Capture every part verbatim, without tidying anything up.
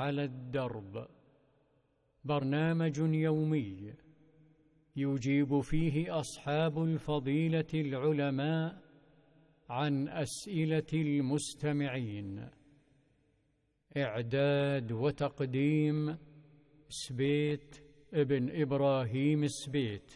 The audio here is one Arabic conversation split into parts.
على الدرب، برنامج يومي يجيب فيه أصحاب الفضيلة العلماء عن أسئلة المستمعين. إعداد وتقديم سبيت ابن إبراهيم سبيت.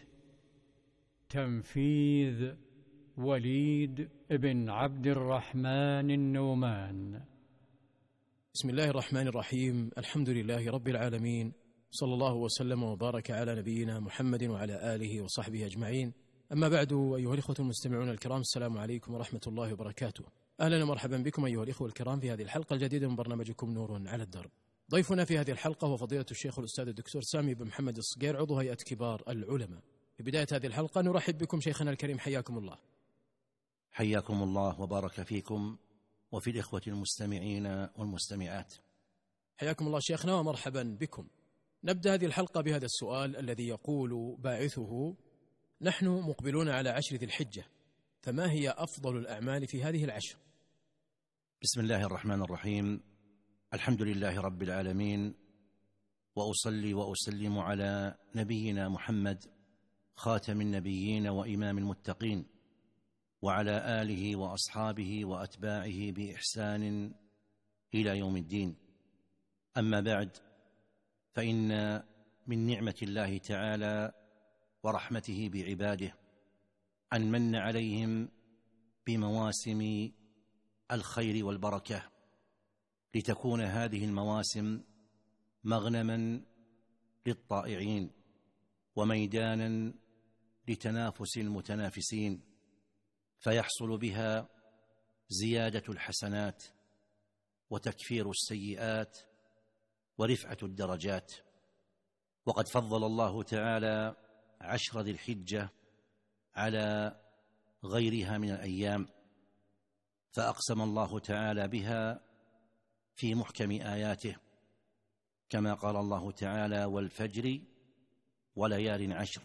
تنفيذ وليد بن عبد الرحمن النومان. بسم الله الرحمن الرحيم. الحمد لله رب العالمين، صلى الله وسلم وبارك على نبينا محمد وعلى آله وصحبه أجمعين. أما بعد، أيها الإخوة المستمعون الكرام، السلام عليكم ورحمة الله وبركاته. أهلا ومرحبا بكم أيها الإخوة الكرام في هذه الحلقة الجديدة من برنامجكم نور على الدرب. ضيفنا في هذه الحلقة هو فضيلة الشيخ الأستاذ الدكتور سامي بن محمد الصقير، عضو هيئة كبار العلماء. في بداية هذه الحلقة نرحب بكم شيخنا الكريم، حياكم الله. حياكم الله وبارك فيكم وفي الإخوة المستمعين والمستمعات. حياكم الله شيخنا ومرحبا بكم. نبدأ هذه الحلقة بهذا السؤال الذي يقول باعثه: نحن مقبلون على عشر ذي الحجة، فما هي أفضل الأعمال في هذه العشر؟ بسم الله الرحمن الرحيم. الحمد لله رب العالمين، وأصلي وأسلم على نبينا محمد خاتم النبيين وإمام المتقين، وعلى آله وأصحابه وأتباعه بإحسان إلى يوم الدين. أما بعد، فإن من نعمة الله تعالى ورحمته بعباده أن من عليهم بمواسم الخير والبركة، لتكون هذه المواسم مغنما للطائعين وميدانا لتنافس المتنافسين، فيحصل بها زيادة الحسنات وتكفير السيئات ورفعة الدرجات. وقد فضل الله تعالى عشر ذي الحجة على غيرها من الأيام، فأقسم الله تعالى بها في محكم آياته، كما قال الله تعالى: والفجر وليال عشر.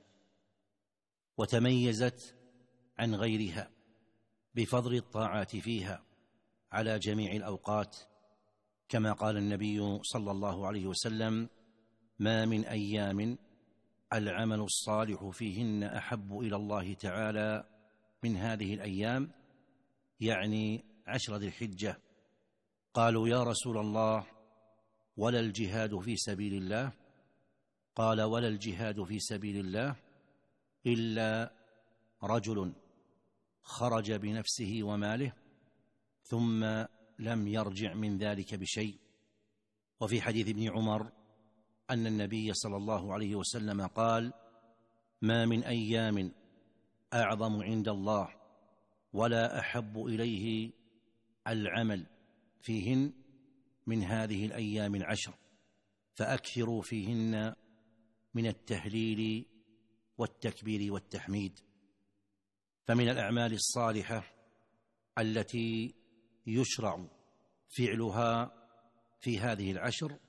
وتميزت عن غيرها بفضل الطاعات فيها على جميع الأوقات، كما قال النبي صلى الله عليه وسلم: ما من أيام العمل الصالح فيهن أحب إلى الله تعالى من هذه الأيام، يعني عشر ذي الحجة. قالوا: يا رسول الله، ولا الجهاد في سبيل الله؟ قال: ولا الجهاد في سبيل الله إلا رجل خرج بنفسه وماله ثم لم يرجع من ذلك بشيء. وفي حديث ابن عمر أن النبي صلى الله عليه وسلم قال: ما من أيام أعظم عند الله ولا أحب إليه العمل فيهن من هذه الأيام العشر، فأكثروا فيهن من التهليل والتكبير والتحميد. فمن الأعمال الصالحة التي يشرع فعلها في هذه العشر